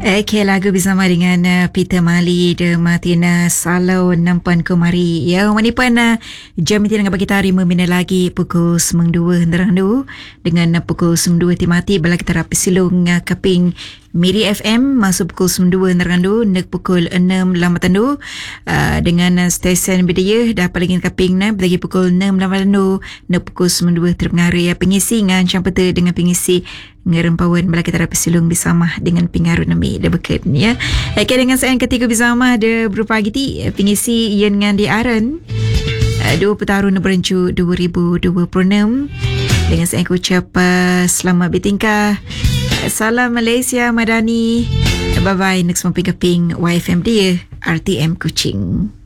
Okay, lagu bersama dengan Peter Mali de Martina Salau nampan kemari. Ya, manipan jam ini dengan bagi tarima mina lagi pukul 9.2 nderang dengan pukul 9.2 timati bala kita rapi silung kaping Miri FM masuk pukul 9.2 nderang nek pukul 6 lamatan dengan stesen Bidaya dah paling kaping bagi pukul 6 lamatan nek pukul 9.2 terpengaruh ya pengisi ngan campeta dengan pengisi ngerempawan bala kita rapi silung bersama dengan pengaruh nami dah beket ya. Okay, dengan saya ketiga bersama ada berupa giti pengisi yang dengan di Aren 2 petarun berencu 2026 dengan saya ucap selamat bertingkah. Salam Malaysia Madani. Bye bye. Next mamping kaping YFM dia RTM Kuching.